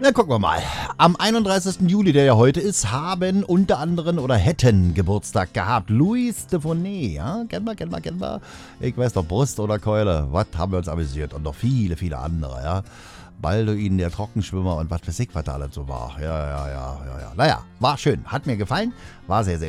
Na, gucken wir mal. Am 31. Juli, der ja heute ist, haben unter anderem oder hätten Geburtstag gehabt. Louis Defonet, ja? Kennen wir. Ich weiß doch, Brust oder Keule. Was haben wir uns amüsiert? Und noch viele, viele andere, ja? Balduin, der Trockenschwimmer und was weiß ich, was da alles so war. Ja. Naja, war schön. Hat mir gefallen. War sehr, sehr